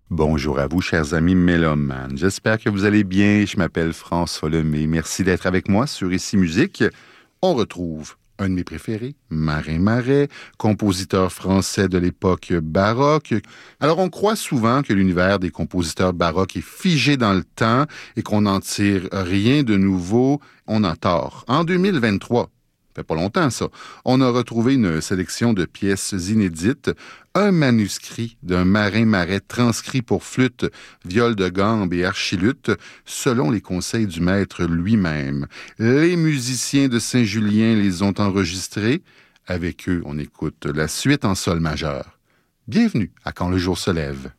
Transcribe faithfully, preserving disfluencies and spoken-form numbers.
Bonjour à vous, chers amis mélomanes. J'espère que vous allez bien. Je m'appelle François Lemay. Merci d'être avec moi sur Ici Musique. On retrouve un de mes préférés, Marin Marais, compositeur français de l'époque baroque. Alors, on croit souvent que l'univers des compositeurs baroques est figé dans le temps et qu'on n'en tire rien de nouveau. On a tort. En deux mille vingt-trois, ça fait pas longtemps ça, on a retrouvé une sélection de pièces inédites, un manuscrit d'un Marin Marais transcrit pour flûte, viol de gambe et archiluth, selon les conseils du maître lui-même. Les musiciens de Saint-Julien les ont enregistrés. Avec eux, on écoute la suite en sol majeur. Bienvenue à Quand le jour se lève.